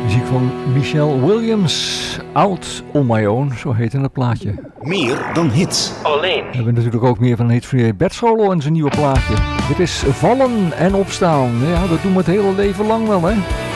Muziek van Michelle Williams, Out on My Own, zo heette het plaatje. Meer dan hits. Alleen. We hebben natuurlijk ook meer van een hit voor Bert Scholo en zijn nieuwe plaatje. Dit is Vallen en Opstaan. Ja, dat doen we het hele leven lang wel, hè.